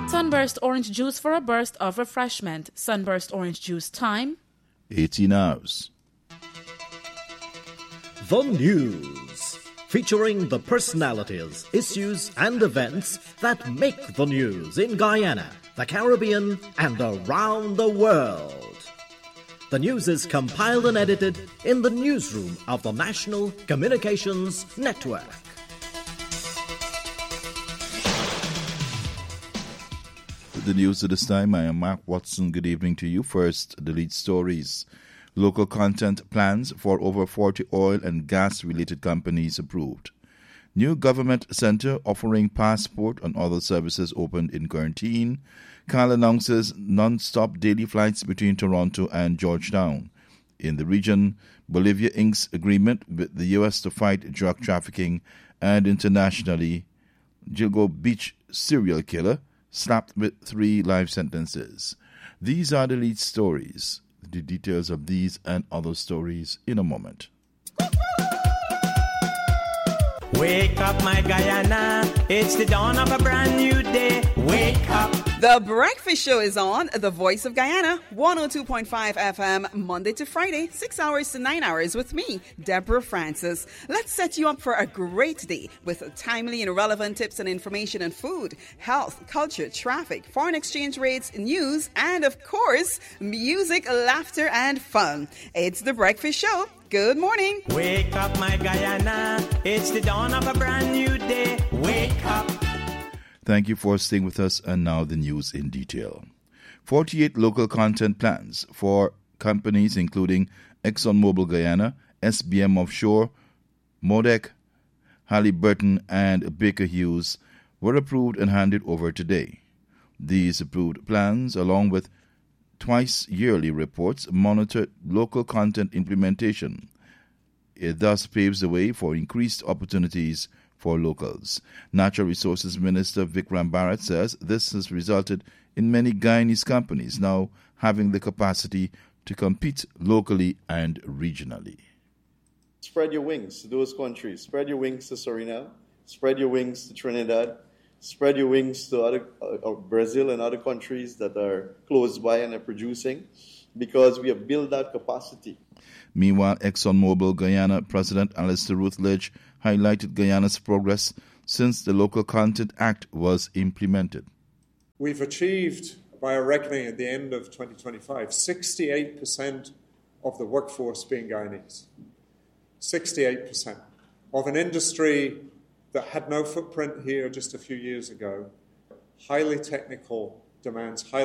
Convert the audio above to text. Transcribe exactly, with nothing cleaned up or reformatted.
Sunburst orange juice for a burst of refreshment. Sunburst orange juice time. eighteen hours. The News, featuring the personalities, issues and events that make the news in Guyana, the Caribbean and around the world. The news is compiled and edited in the newsroom of the National Communications Network. The news at this time. I am Mark Watson. Good evening to you. First, the lead stories. Local content plans for over forty oil and gas-related companies approved. New government centre offering passport and other services opened in quarantine. Cal announces non-stop daily flights between Toronto and Georgetown. In the region, Bolivia inks agreement with the U S to fight drug trafficking, and internationally, Gilgo Beach serial killer slapped with three life sentences. These are the lead stories. The details of these and other stories in a moment. Wake up, my Guyana. It's the dawn of a brand new day. Wake up. The Breakfast Show is on The Voice of Guyana, one oh two point five F M, Monday to Friday, six hours to nine hours with me, Deborah Francis. Let's set you up for a great day with timely and relevant tips and information on food, health, culture, traffic, foreign exchange rates, news, and of course, music, laughter, and fun. It's The Breakfast Show. Good morning. Wake up, my Guyana. It's the dawn of a brand new day. Wake up. Thank you for staying with us, and now the news in detail. forty-eight local content plans for companies including ExxonMobil Guyana, S B M Offshore, Modec, Halliburton, and Baker Hughes were approved and handed over today. These approved plans, along with twice-yearly reports, monitor local content implementation. It thus paves the way for increased opportunities for locals. Natural Resources Minister Vikram Bharat says this has resulted in many Guyanese companies now having the capacity to compete locally and regionally. Spread your wings to those countries. Spread your wings to Suriname. Spread your wings to Trinidad. Spread your wings to other uh, Brazil and other countries that are close by and are producing, because we have built that capacity. Meanwhile, ExxonMobil Guyana President Alistair Rutledge highlighted Guyana's progress since the Local Content Act was implemented. We've achieved, by our reckoning at the end of twenty twenty-five, sixty-eight percent of the workforce being Guyanese. sixty-eight percent of an industry that had no footprint here just a few years ago. Highly technical demands, highly